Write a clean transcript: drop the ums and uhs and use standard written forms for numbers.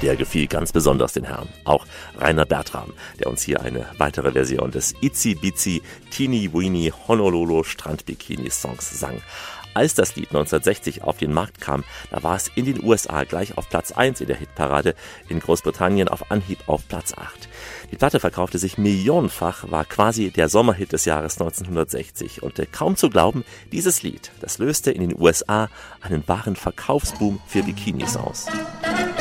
Der gefiel ganz besonders den Herren. Auch Rainer Bertram, der uns hier eine weitere Version des Itsy Bitsy Teeny Weeny Honolulu Strandbikini Songs sang. Als das Lied 1960 auf den Markt kam, da war es in den USA gleich auf Platz 1 in der Hitparade, in Großbritannien auf Anhieb auf Platz 8. Die Platte verkaufte sich millionenfach, war quasi der Sommerhit des Jahres 1960 und kaum zu glauben, dieses Lied, das löste in den USA einen wahren Verkaufsboom für Bikinis aus.